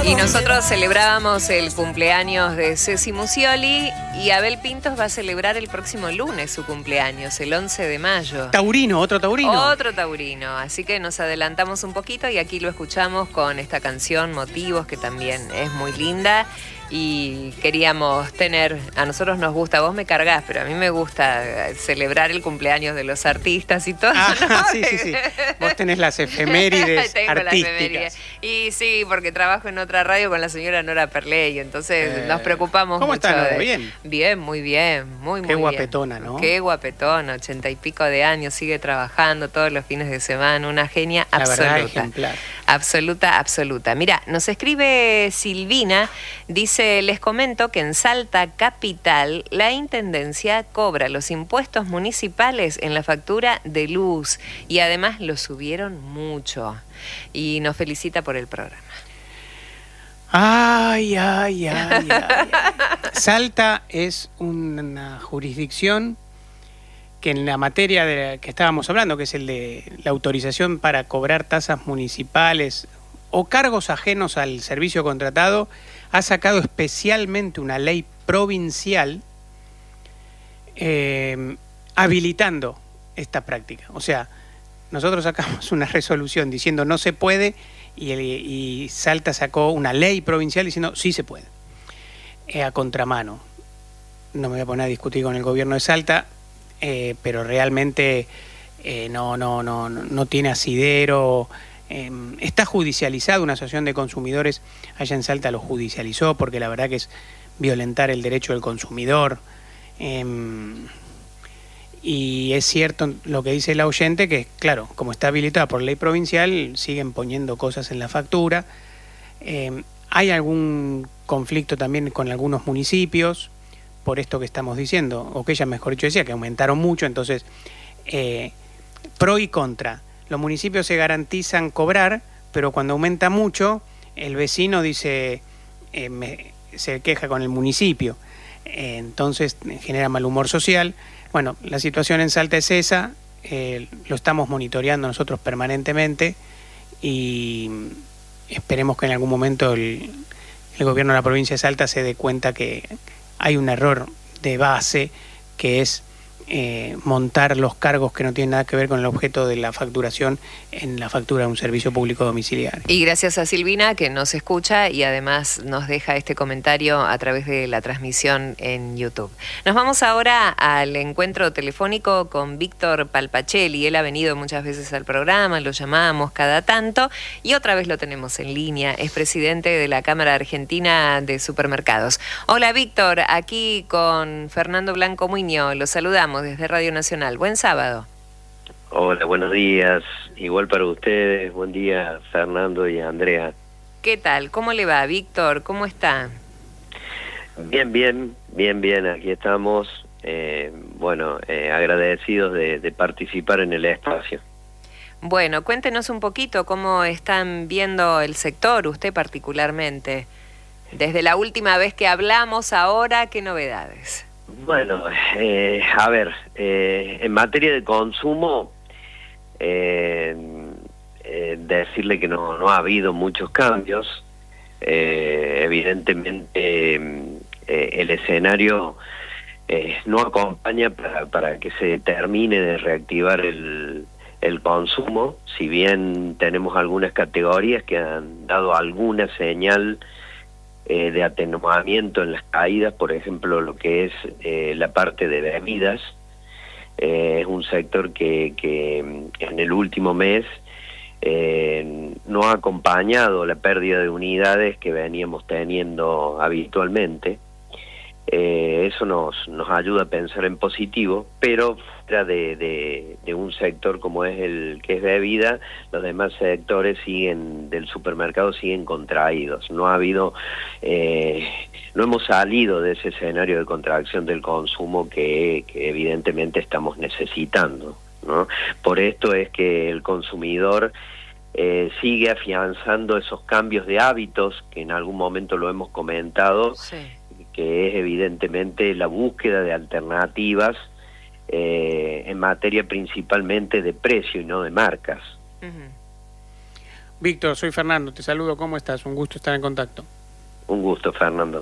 Y nosotros celebrábamos el cumpleaños de Ceci Musioli y Abel Pintos va a celebrar el próximo lunes su cumpleaños, el 11 de mayo. Taurino, otro taurino. Otro taurino, así que nos adelantamos un poquito y aquí lo escuchamos con esta canción Motivos, que también es muy linda. Y queríamos tener, a nosotros nos gusta, vos me cargas, pero a mí me gusta celebrar el cumpleaños de los artistas y todo. ¿No? Sí. Vos tenés las efemérides artísticas. Y sí, porque trabajo en otra radio con la señora Nora Perley, entonces nos preocupamos ¿Cómo mucho. está Nora? ¿Bien? Bien, muy bien, muy Qué bien. guapetona, ¿no? Qué guapetona, 80 y pico de años, sigue trabajando todos los fines de semana, una genia absoluta. La verdad, ejemplar. Absoluta. Mira, nos escribe Silvina, dice: les comento que en Salta Capital la Intendencia cobra los impuestos municipales en la factura de luz y además lo subieron mucho. Y nos felicita por el programa. Ay. Salta es una jurisdicción que en la materia de la que estábamos hablando, que es el de la autorización para cobrar tasas municipales o cargos ajenos al servicio contratado, ha sacado especialmente una ley provincial habilitando esta práctica. O sea, nosotros sacamos una resolución diciendo no se puede y Salta sacó una ley provincial diciendo sí se puede. A contramano. No me voy a poner a discutir con el gobierno de Salta, pero realmente no tiene asidero. Está judicializado, una asociación de consumidores allá en Salta lo judicializó porque la verdad que es violentar el derecho del consumidor. Y es cierto lo que dice el oyente, que claro, como está habilitada por ley provincial, siguen poniendo cosas en la factura. Hay algún conflicto también con algunos municipios por esto que estamos diciendo, o que ella mejor dicho decía, que aumentaron mucho, entonces pro y contra. Los municipios se garantizan cobrar, pero cuando aumenta mucho, el vecino dice, se queja con el municipio. Entonces genera mal humor social. Bueno, la situación en Salta es esa, lo estamos monitoreando nosotros permanentemente y esperemos que en algún momento el gobierno de la provincia de Salta se dé cuenta que hay un error de base, que es montar los cargos que no tienen nada que ver con el objeto de la facturación en la factura de un servicio público domiciliario. Y gracias a Silvina, que nos escucha y además nos deja este comentario a través de la transmisión en YouTube. Nos vamos ahora al encuentro telefónico con Víctor Palpacelli. Él ha venido muchas veces al programa, lo llamamos cada tanto y otra vez lo tenemos en línea. Es presidente de la Cámara Argentina de Supermercados. Hola Víctor, aquí con Fernando Blanco Muñoz, los saludamos desde Radio Nacional. Buen sábado. Hola, buenos días. Igual para ustedes. Buen día, Fernando y Andrea. ¿Qué tal? ¿Cómo le va, Víctor? ¿Cómo está? Bien. Aquí estamos. Agradecidos de participar en el espacio. Bueno, cuéntenos un poquito cómo están viendo el sector, usted particularmente. Desde la última vez que hablamos, ahora, ¿qué novedades? Bueno, en materia de consumo, decirle que no ha habido muchos cambios. Evidentemente, el escenario no acompaña para que se termine de reactivar el consumo, si bien tenemos algunas categorías que han dado alguna señal de atenuamiento en las caídas, por ejemplo, lo que es la parte de bebidas. Es un sector que en el último mes no ha acompañado la pérdida de unidades que veníamos teniendo habitualmente. Eso nos ayuda a pensar en positivo, pero fuera de un sector como es el que es bebida, los demás sectores del supermercado siguen contraídos. No hemos salido de ese escenario de contracción del consumo que evidentemente estamos necesitando, ¿no? Por esto es que el consumidor sigue afianzando esos cambios de hábitos que en algún momento lo hemos comentado. Sí. Que es evidentemente la búsqueda de alternativas en materia principalmente de precio y no de marcas. Víctor, soy Fernando, te saludo, ¿cómo estás? Un gusto estar en contacto. Un gusto, Fernando.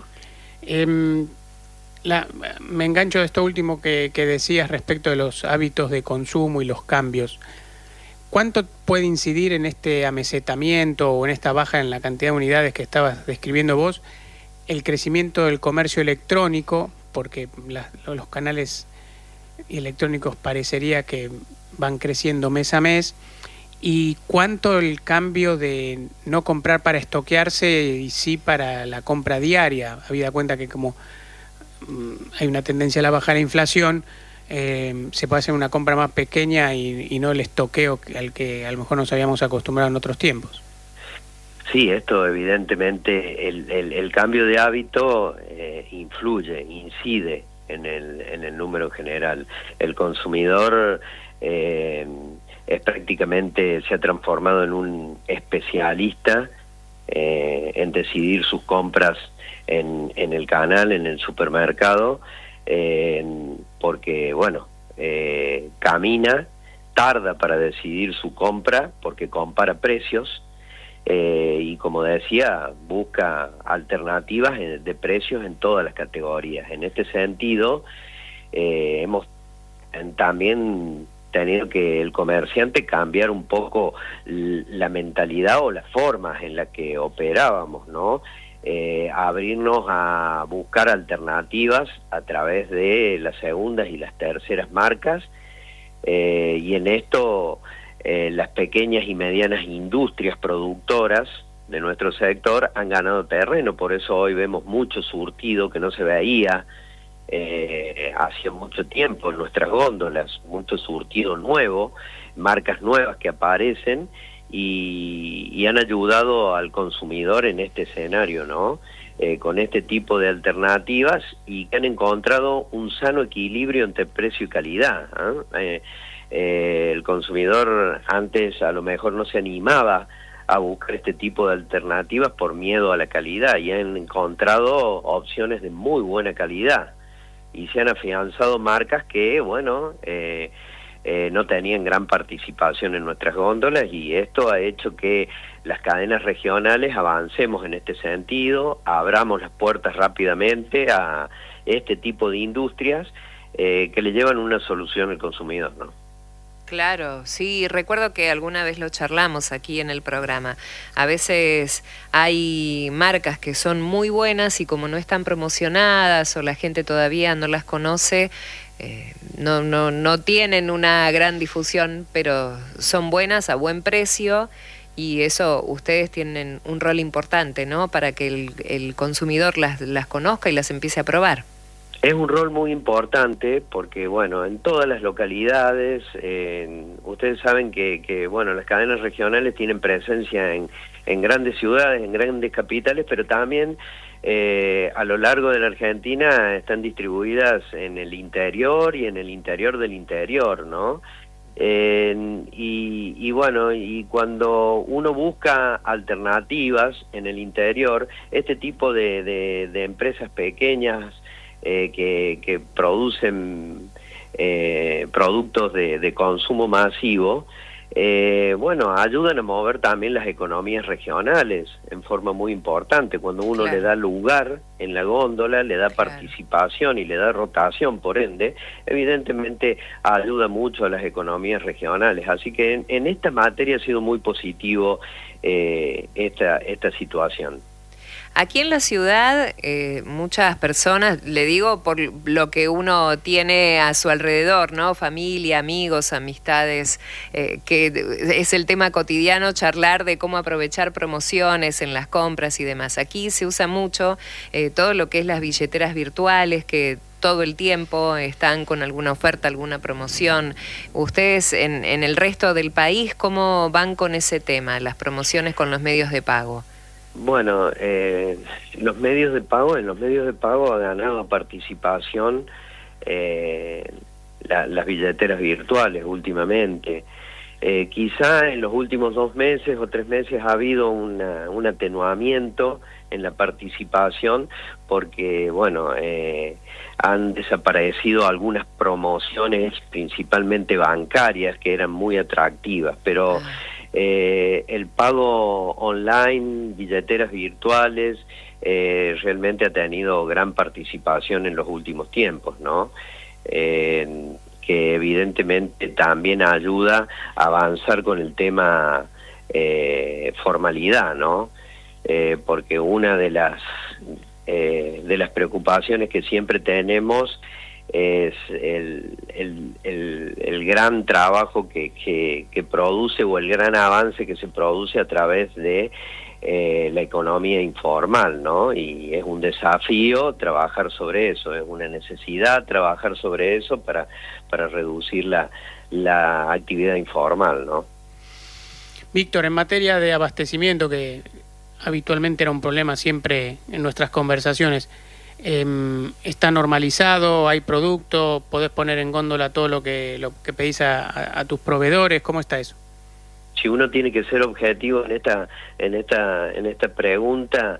Me engancho de esto último que decías respecto de los hábitos de consumo y los cambios. ¿Cuánto puede incidir en este amesetamiento o en esta baja en la cantidad de unidades que estabas describiendo vos el crecimiento del comercio electrónico? Porque los canales electrónicos parecería que van creciendo mes a mes. ¿Y cuánto el cambio de no comprar para estoquearse y sí para la compra diaria? Habida cuenta que como hay una tendencia a la baja de la inflación, se puede hacer una compra más pequeña y no el estoqueo al que a lo mejor nos habíamos acostumbrado en otros tiempos. Sí, esto evidentemente, el cambio de hábito influye, incide en el número general. El consumidor es prácticamente, se ha transformado en un especialista en decidir sus compras en el canal, en el supermercado, porque, bueno, camina, tarda para decidir su compra, porque compara precios, y como decía, busca alternativas de precios en todas las categorías. En este sentido, hemos también tenido que el comerciante cambiar un poco la mentalidad o las formas en las que operábamos, ¿no? Abrirnos a buscar alternativas a través de las segundas y las terceras marcas, y en esto las pequeñas y medianas industrias productoras de nuestro sector han ganado terreno. Por eso hoy vemos mucho surtido que no se veía hacía mucho tiempo en nuestras góndolas, mucho surtido nuevo, marcas nuevas que aparecen y han ayudado al consumidor en este escenario, ¿no? Con este tipo de alternativas, y que han encontrado un sano equilibrio entre precio y calidad, ¿eh? El consumidor antes a lo mejor no se animaba a buscar este tipo de alternativas por miedo a la calidad, y han encontrado opciones de muy buena calidad, y se han afianzado marcas que, bueno, no tenían gran participación en nuestras góndolas, y esto ha hecho que las cadenas regionales avancemos en este sentido, abramos las puertas rápidamente a este tipo de industrias que le llevan una solución al consumidor, ¿no? Claro, sí, recuerdo que alguna vez lo charlamos aquí en el programa. A veces hay marcas que son muy buenas y como no están promocionadas o la gente todavía no las conoce, no tienen una gran difusión, pero son buenas a buen precio, y eso ustedes tienen un rol importante, ¿no? Para que el consumidor las conozca y las empiece a probar. Es un rol muy importante porque, bueno, en todas las localidades, ustedes saben que, bueno, las cadenas regionales tienen presencia en grandes ciudades, en grandes capitales, pero también a lo largo de la Argentina están distribuidas en el interior y en el interior del interior, ¿no? Y bueno, y cuando uno busca alternativas en el interior, este tipo de empresas pequeñas que producen productos de consumo masivo, bueno, ayudan a mover también las economías regionales en forma muy importante. Cuando uno le da lugar en la góndola, le da participación y le da rotación, por ende, evidentemente ayuda mucho a las economías regionales. Así que en esta materia ha sido muy positivo esta situación. Aquí en la ciudad, muchas personas, le digo por lo que uno tiene a su alrededor, ¿no? Familia, amigos, amistades, que es el tema cotidiano, charlar de cómo aprovechar promociones en las compras y demás. Aquí se usa mucho todo lo que es las billeteras virtuales, que todo el tiempo están con alguna oferta, alguna promoción. Ustedes en el resto del país, ¿cómo van con ese tema, las promociones con los medios de pago? Bueno, en los medios de pago ha ganado participación las billeteras virtuales últimamente. Quizá en los últimos 2 meses o 3 meses ha habido un atenuamiento en la participación porque, bueno, han desaparecido algunas promociones, principalmente bancarias, que eran muy atractivas, pero el pago online, billeteras virtuales, realmente ha tenido gran participación en los últimos tiempos, ¿no? Que evidentemente también ayuda a avanzar con el tema formalidad, ¿no? Porque una de las preocupaciones que siempre tenemos es el gran trabajo que produce, o el gran avance que se produce a través de la economía informal, ¿no? Y es un desafío trabajar sobre eso, es una necesidad trabajar sobre eso para reducir la actividad informal, ¿no? Víctor, en materia de abastecimiento, que habitualmente era un problema siempre en nuestras conversaciones, ¿está normalizado? ¿Hay producto? ¿Podés poner en góndola todo lo que pedís a tus proveedores? ¿Cómo está eso? Si uno tiene que ser objetivo en esta pregunta,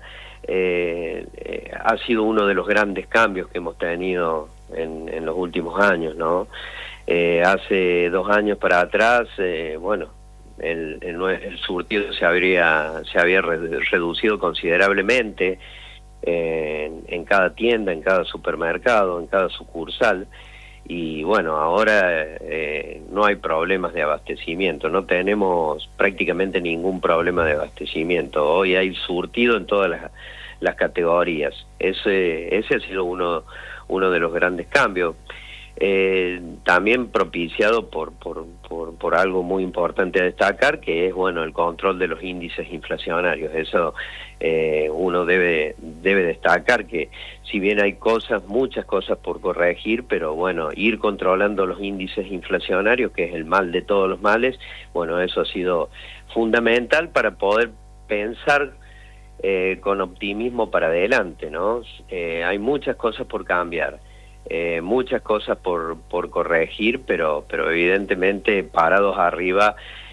ha sido uno de los grandes cambios que hemos tenido en los últimos años, ¿no? Hace 2 años para atrás, bueno, el surtido se había reducido considerablemente en cada tienda, en cada supermercado, en cada sucursal. Y bueno, ahora no hay problemas de abastecimiento, no tenemos prácticamente ningún problema de abastecimiento. Hoy hay surtido en todas las categorías. Ese ha sido uno de los grandes cambios. También propiciado por algo muy importante a destacar, que es, bueno, el control de los índices inflacionarios. Eso uno debe destacar, que si bien hay muchas cosas por corregir, pero bueno, ir controlando los índices inflacionarios, que es el mal de todos los males, bueno, eso ha sido fundamental para poder pensar con optimismo para adelante, ¿no? Hay muchas cosas por cambiar, muchas cosas por corregir, pero evidentemente parados arriba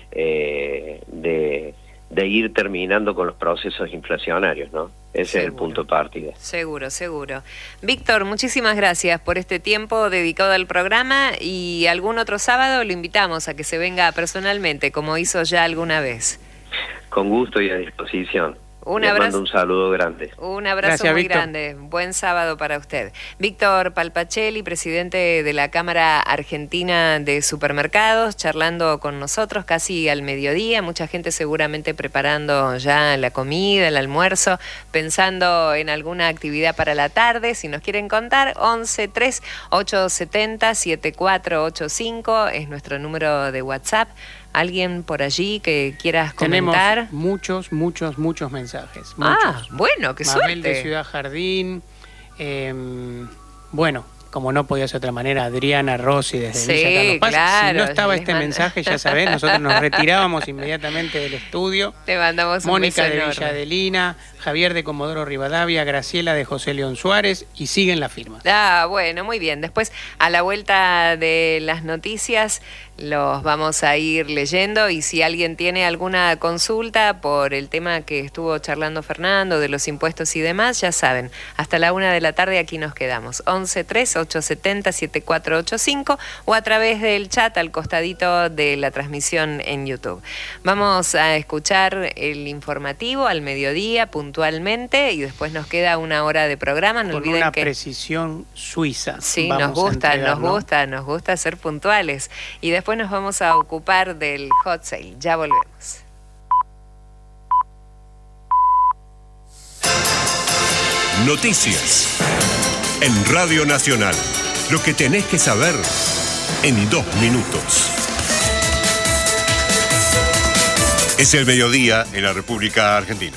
de ir terminando con los procesos inflacionarios, ¿no? Ese es el punto de partida. Seguro. Víctor, muchísimas gracias por este tiempo dedicado al programa, y algún otro sábado lo invitamos a que se venga personalmente, como hizo ya alguna vez. Con gusto y a disposición. Un abrazo. Mando un saludo grande. Un abrazo. Gracias, muy Víctor. Grande. Buen sábado para usted. Víctor Palpachelli, presidente de la Cámara Argentina de Supermercados, charlando con nosotros casi al mediodía. Mucha gente seguramente preparando ya la comida, el almuerzo, pensando en alguna actividad para la tarde. Si nos quieren contar, 11-3-870-7485 es nuestro número de WhatsApp. ¿Alguien por allí que quieras comentar? Tenemos muchos mensajes. Bueno, qué Mabel suerte. de Ciudad Jardín, bueno, como no podía ser de otra manera, Adriana Rossi desde Villa Carlos Paz. Claro, si no estaba este mensaje, ya sabés, nosotros nos retirábamos inmediatamente del estudio. Te mandamos Mónica un beso de enorme. Villa Adelina, Javier de Comodoro Rivadavia, Graciela de José León Suárez, y siguen las firmas. Bueno, muy bien. Después, a la vuelta de las noticias, los vamos a ir leyendo, y si alguien tiene alguna consulta por el tema que estuvo charlando Fernando, de los impuestos y demás, ya saben, hasta la 1 de la tarde aquí nos quedamos. 11-3-870-7485 o a través del chat al costadito de la transmisión en YouTube. Vamos a escuchar el informativo al mediodía puntualmente, y después nos queda 1 hora de programa. No Con olviden una que precisión suiza. sí, nos gusta ser puntuales. Y después nos vamos a ocupar del hot sale. Ya volvemos. Noticias en Radio Nacional. Lo que tenés que saber en 2 minutos. Es el mediodía en la República Argentina.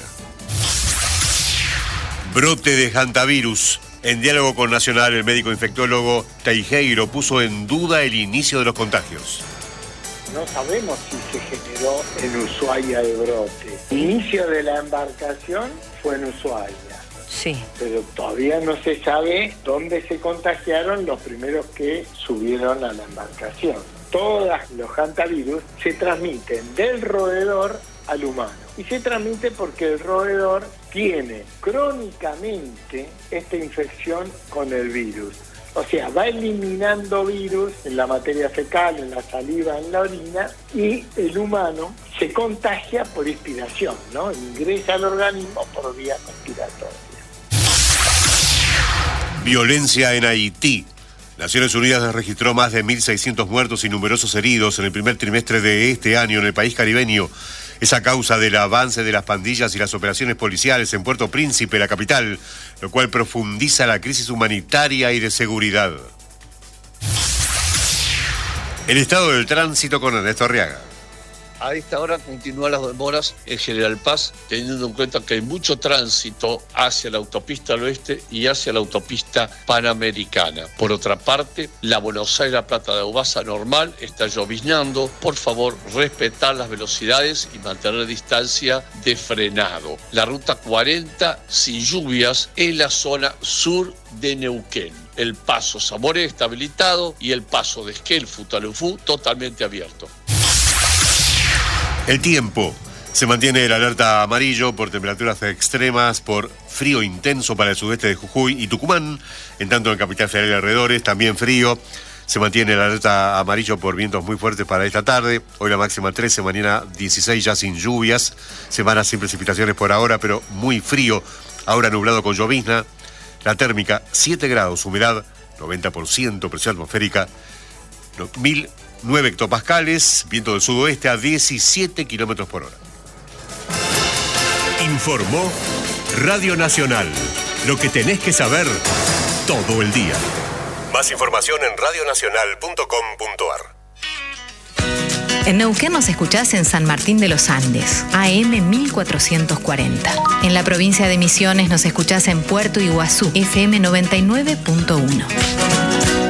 Brote de hantavirus. En diálogo con Nacional, el médico infectólogo Teijeiro puso en duda el inicio de los contagios. No sabemos si se generó en Ushuaia el brote. El inicio de la embarcación fue en Ushuaia. Sí. Pero todavía no se sabe dónde se contagiaron los primeros que subieron a la embarcación. Todos los hantavirus se transmiten del roedor al humano. Y se transmite porque el roedor tiene crónicamente esta infección con el virus. O sea, va eliminando virus en la materia fecal, en la saliva, en la orina, y el humano se contagia por inspiración, ¿no? Ingresa al organismo por vía respiratoria. Violencia en Haití. Naciones Unidas registró más de 1.600 muertos y numerosos heridos en el primer trimestre de este año en el país caribeño. Es a causa del avance de las pandillas y las operaciones policiales en Puerto Príncipe, la capital, lo cual profundiza la crisis humanitaria y de seguridad. El estado del tránsito con Ernesto Arriaga. A esta hora continúan las demoras en General Paz, teniendo en cuenta que hay mucho tránsito hacia la autopista al oeste y hacia la autopista panamericana. Por otra parte, la Buenos Aires-La Plata de Aubasa normal está lloviznando. Por favor, respetar las velocidades y mantener distancia de frenado. La ruta 40 sin lluvias en la zona sur de Neuquén. El paso Zamoré está habilitado y el paso de Esquel Futalufú totalmente abierto. El tiempo. Se mantiene el alerta amarillo por temperaturas extremas, por frío intenso para el sudeste de Jujuy y Tucumán, en tanto en Capital Federal y alrededores, también frío. Se mantiene el alerta amarillo por vientos muy fuertes para esta tarde. Hoy la máxima 13, mañana 16 ya sin lluvias. Semana sin precipitaciones por ahora, pero muy frío. Ahora nublado con llovizna. La térmica 7 grados, humedad 90%, presión atmosférica 1009 hectopascales, viento del sudoeste a 17 kilómetros por hora. Informó Radio Nacional. Lo que tenés que saber todo el día. Más información en radionacional.com.ar. En Neuquén nos escuchás en San Martín de los Andes, AM 1440. En la provincia de Misiones nos escuchás en Puerto Iguazú, FM 99.1.